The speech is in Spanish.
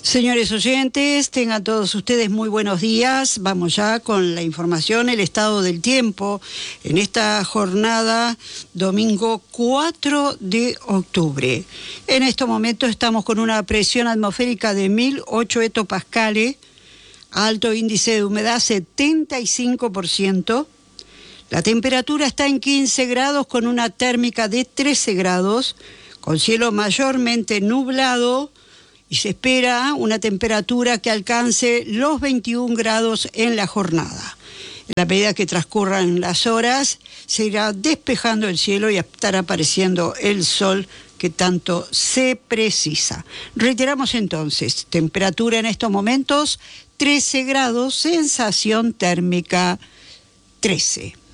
Señores oyentes, tengan todos ustedes muy buenos días. Vamos ya con la información, el estado del tiempo en esta jornada, domingo 4 de octubre. En estos momentos estamos con una presión atmosférica de 1008 hectopascales, alto índice de humedad 75%. La temperatura está en 15 grados con una térmica de 13 grados, con cielo mayormente nublado. Y se espera una temperatura que alcance los 21 grados en la jornada. En la medida que transcurran las horas, se irá despejando el cielo y estará apareciendo el sol que tanto se precisa. Reiteramos entonces, temperatura en estos momentos 13 grados, sensación térmica 13.